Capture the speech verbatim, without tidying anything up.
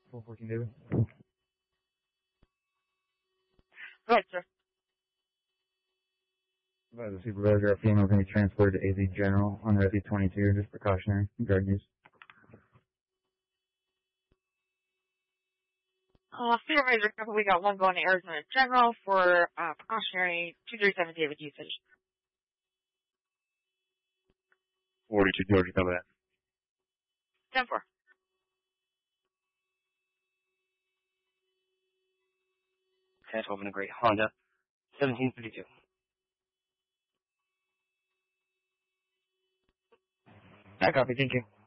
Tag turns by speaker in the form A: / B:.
A: four fourteen David.
B: Go ahead, sir.
A: By the supervisor, a female can be transferred to A Z General on Resi twenty-two, just precautionary. Guard news.
B: Uh, supervisor, we got one going to Arizona General for uh, precautionary two thirty-seven David usage.
C: forty-two Georgia, cover that.
B: ten four.
D: ten twelve in a great Honda. seventeen fifty-two.
A: I copy, thank you.